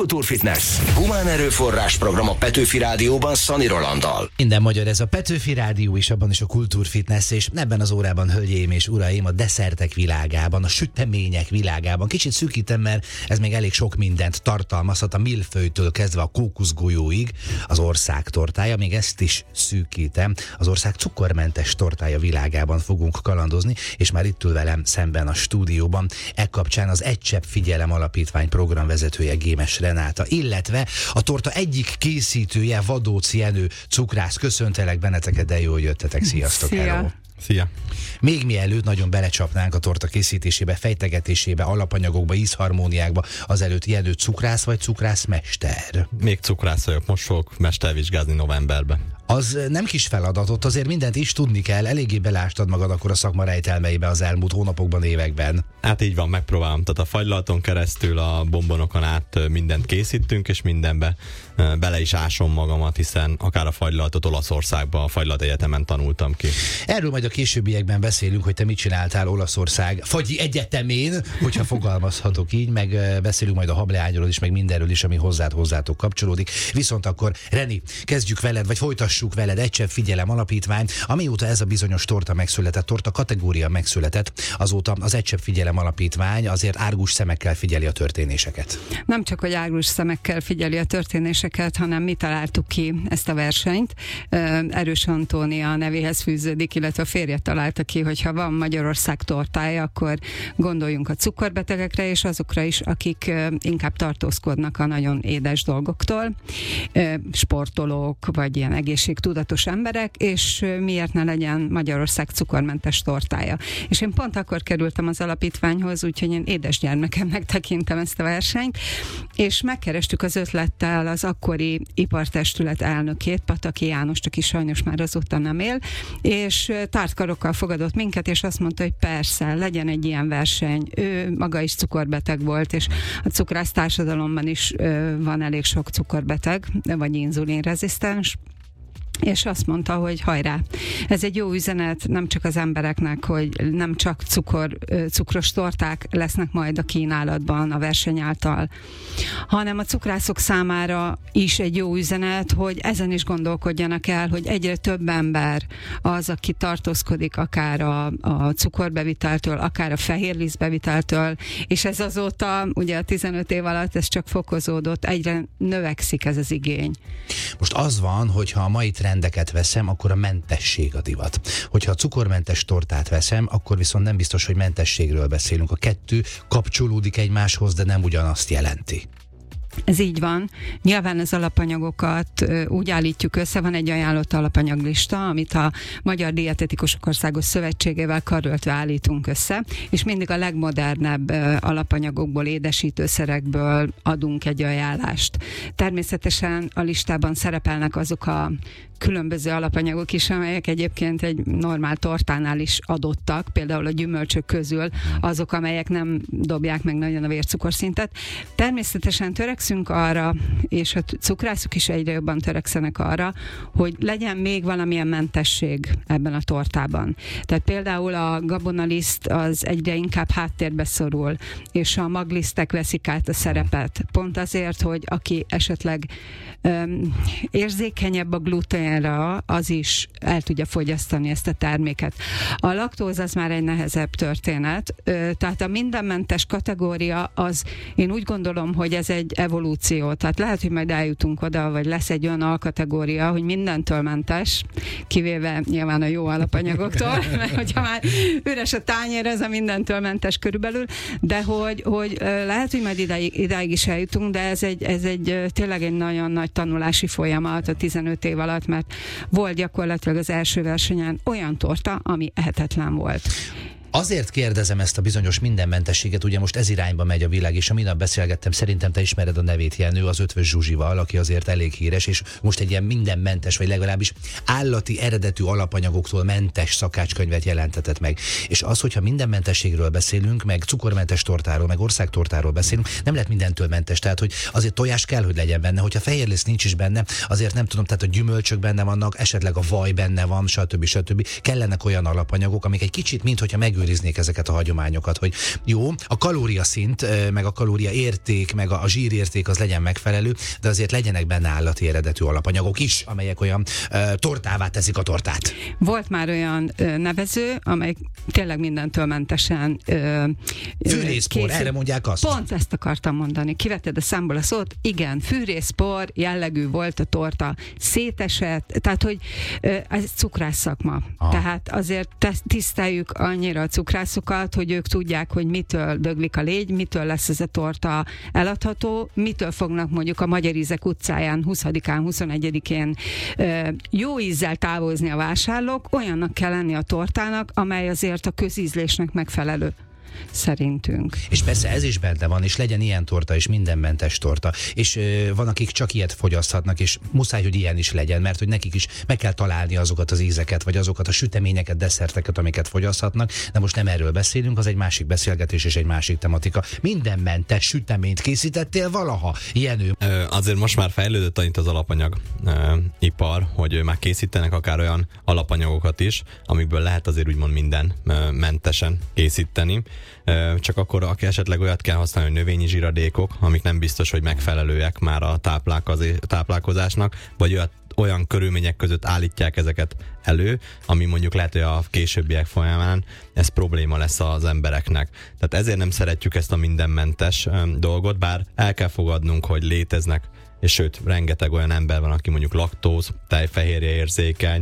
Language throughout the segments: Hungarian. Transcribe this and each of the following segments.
Kultúrfitness. Humán erőforrás program a Petőfi Rádióban Szani Rolanddal. Minden magyar, ez a Petőfi Rádió is, abban is a Kultúrfitness, és ebben az órában, hölgyeim és uraim, a desszertek világában, a sütemények világában. Kicsit szűkítem, mert ez még elég sok mindent tartalmazhat, a millefeuille-től kezdve a kókuszgolyóig, az ország tortája, még ezt is szűkítem. Az ország cukormentes tortája világában fogunk kalandozni, és már itt ül velem szemben a stúdióban. Ekkapcsán az Egy Csepp Figyelem Alapítvány programvezetője, Gémes Renáta, illetve a torta egyik készítője, Vadóczy Jenő, cukrász. Köszöntelek benneteket, de jól jöttetek. Sziasztok! Szia. Hello. Szia! Még mielőtt nagyon belecsapnánk a torta készítésébe, fejtegetésébe, alapanyagokba, ízharmóniákba, azelőtt Jenő cukrász vagy cukrászmester? Még cukrász vagyok, most fogok mestervizsgázni novemberben. Az nem kis feladatot, azért mindent is tudni kell, eléggé belástad magad akkor a szakma rejtelmeibe az elmúlt hónapokban, években. Hát így van, megpróbálom. Tehát a fagylalton keresztül, a bombonokon át mindent készítünk, és mindenbe bele is ásom magamat, hiszen akár a fagylaltot Olaszországban, a Fagylalt Egyetemen tanultam ki. Erről majd a későbbiekben beszélünk, hogy te mit csináltál Olaszország Fagyi Egyetemén, hogyha fogalmazhatok így, meg beszélünk majd a hableányról is, meg mindenről is, ami hozzátok kapcsolódik. Viszont akkor, Reni, kezdjük veled, vagy folytassuk veled. Egy Csepp Figyelem Alapítvány. Amióta ez a bizonyos torta megszületett, torta kategória megszületett, azóta az Egy Csepp Figyelem Alapítvány azért árgus szemekkel figyeli a történéseket. Nem csak, hogy árgus szemekkel figyeli a történéseket, hanem mi találtuk ki ezt a versenyt. Erős Antónia nevéhez fűződik, illetve a férje találta ki, hogy ha van Magyarország tortája, akkor gondoljunk a cukorbetegekre, és azokra is, akik inkább tartózkodnak a nagyon édes dolgoktól, sportolók, vagy ilyen egészségtudatos emberek, és miért ne legyen Magyarország cukormentes tortája. És én pont akkor kerültem az alapítványhoz, úgyhogy én édesgyermekemnek tekintem ezt a versenyt, és megkerestük az ötlettel az akkori ipartestület elnökét, Pataki Jánost, aki sajnos már azóta nem él, és tártkarokkal fogadott minket, és azt mondta, hogy persze, legyen egy ilyen verseny. Ő maga is cukorbeteg volt, és a cukrász társadalomban is van elég sok cukorbeteg, vagy inzulinrezisztens, és azt mondta, hogy hajrá, ez egy jó üzenet nem csak az embereknek, hogy nem csak cukros torták lesznek majd a kínálatban a verseny által, hanem a cukrászok számára is egy jó üzenet, hogy ezen is gondolkodjanak el, hogy egyre több ember az, aki tartózkodik akár a cukorbeviteltől, akár a fehérlisztbeviteltől, és ez azóta, ugye a 15 év alatt ez csak fokozódott, egyre növekszik ez az igény. Most az van, hogyha a mai trendeket veszem, akkor a mentesség a divat. Hogyha a cukormentes tortát veszem, akkor viszont nem biztos, hogy mentességről beszélünk. A kettő kapcsolódik egymáshoz, de nem ugyanazt jelenti. Ez így van. Nyilván az alapanyagokat úgy állítjuk össze, van egy ajánlott alapanyaglista, amit a Magyar Dietetikusok Országos Szövetségével karöltve állítunk össze, és mindig a legmodernebb alapanyagokból, édesítőszerekből adunk egy ajánlást. Természetesen a listában szerepelnek azok a különböző alapanyagok is, amelyek egyébként egy normál tortánál is adottak, például a gyümölcsök közül azok, amelyek nem dobják meg nagyon a vércukorszintet. Természetesen törekszünk arra, és a cukrászok is egyre jobban törekszenek arra, hogy legyen még valamilyen mentesség ebben a tortában. Tehát például a gabonaliszt az egyre inkább háttérbe szorul, és a maglisztek veszik át a szerepet. Pont azért, hogy aki esetleg érzékenyebb a gluténra, az is el tudja fogyasztani ezt a terméket. A laktóz az már egy nehezebb történet, tehát a mindenmentes kategória az, én úgy gondolom, hogy ez egy evolúció, tehát lehet, hogy majd eljutunk oda, vagy lesz egy olyan alkategória, hogy mindentől mentes, kivéve nyilván a jó alapanyagoktól, mert hogyha már üres a tányér, ez a mindentől mentes körülbelül, de hogy lehet, hogy majd idáig is eljutunk, de ez egy tényleg egy nagyon nagy tanulási folyamat a 15 év alatt, mert volt gyakorlatilag az első versenyen olyan torta, ami ehetetlen volt. Azért kérdezem ezt a bizonyos mindenmentességet, ugye most ez irányba megy a világ, és a minap beszélgettem, szerintem te ismered a nevét, Jenő, az Ötvös Zsuzsival, aki azért elég híres, és most egy ilyen mindenmentes, vagy legalábbis állati eredetű alapanyagoktól mentes szakácskönyvet jelentetett meg. És az, hogyha mindenmentességről beszélünk, meg cukormentes tortáról, meg országtortáról beszélünk, nem lehet mindentől mentes, tehát hogy azért tojás kell, hogy legyen benne, hogyha fehérliszt nincs is benne, azért nem tudom, tehát a gyümölcsök benne vannak, esetleg a vaj benne van, stb. Kellenek olyan alapanyagok, amik egy kicsit, minthogyha megölnék megőriznék ezeket a hagyományokat, hogy jó, a kalóriaszint, meg a kalóriaérték, meg a zsírérték az legyen megfelelő, de azért legyenek benne állati eredetű alapanyagok is, amelyek olyan tortává teszik a tortát. Volt már olyan nevező, amely tényleg mindentől mentesen fűrészpor, erre mondják azt. Pont ezt akartam mondani. Kivetted a számból a szót, igen, fűrészpor jellegű volt a torta, szétesett, tehát hogy ez cukrász szakma. Tehát azért tiszteljük annyira a cukrászokat, hogy ők tudják, hogy mitől döglik a légy, mitől lesz ez a torta eladható, mitől fognak mondjuk a Magyar Ízek utcáján 20-án, 21-én jó ízzel távozni a vásárlók, olyannak kell lenni a tortának, amely azért a közízlésnek megfelelő. Szerintünk. És persze ez is benne van, és legyen ilyen torta, és mindenmentes torta. És van, akik csak ilyet fogyaszthatnak, és muszáj, hogy ilyen is legyen, mert hogy nekik is meg kell találni azokat az ízeket, vagy azokat a süteményeket, desszerteket, amiket fogyaszthatnak. De most nem erről beszélünk, az egy másik beszélgetés és egy másik tematika. Mindenmentes süteményt készítettél valaha, Jenő? Azért most már fejlődött annyit az alapanyag ipar, hogy már készítenek akár olyan alapanyagokat is, amikből lehet azért úgymond minden mentesen készíteni. Csak akkor aki esetleg olyat kell használni, hogy növényi zsiradékok, amik nem biztos, hogy megfelelőek már a táplálkozásnak, vagy olyan körülmények között állítják ezeket elő, ami mondjuk lehet, hogy a későbbiek folyamán ez probléma lesz az embereknek. Tehát ezért nem szeretjük ezt a mindenmentes dolgot, bár el kell fogadnunk, hogy léteznek, és sőt, rengeteg olyan ember van, aki mondjuk laktóz, tejfehérje érzékeny,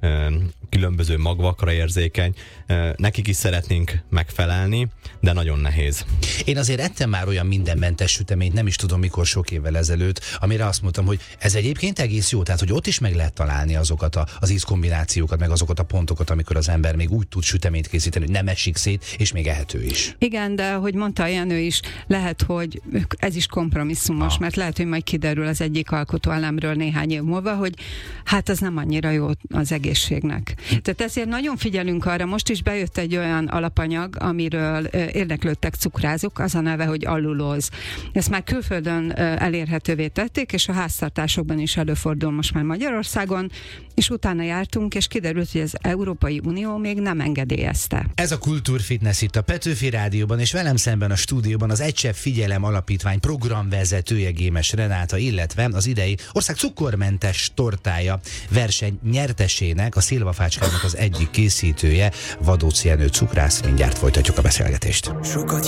különböző magvakra érzékeny. Nekik is szeretnénk megfelelni, de nagyon nehéz. Én azért ettem már olyan mindenmentes süteményt, nem is tudom mikor, sok évvel ezelőtt, amire azt mondtam, hogy ez egyébként egész jó, tehát hogy ott is meg lehet találni azokat az ízkombinációkat, meg azokat a pontokat, amikor az ember még úgy tud süteményt készíteni, hogy nem esik szét, és még ehető is. Igen, de hogy mondta a Jenő is, lehet, hogy ez is kompromisszumos, mert lehet, hogy majd kiderül az egyik alkotóelemről néhány év múlva, hogy hát ez nem annyira jó az egészségnek. Tehát ezért nagyon figyelünk arra, most is bejött egy olyan alapanyag, amiről érdeklődtek cukrázók, az a neve, hogy allulóz. Ezt már külföldön elérhetővé tették, és a háztartásokban is előfordul most már Magyarországon, és utána jártunk, és kiderült, hogy az Európai Unió még nem engedélyezte. Ez a Kultúrfitness itt a Petőfi Rádióban, és velem szemben a stúdióban az Egy Csepp Figyelem Alapítvány programvezetője, Gémes Renáta, illetve az idei ország cukormentes tortája verseny nyertesének, a szilvafácskának az egyik készítője, Vadóc Jenő cukrász. Mindjárt folytatjuk a beszélgetést.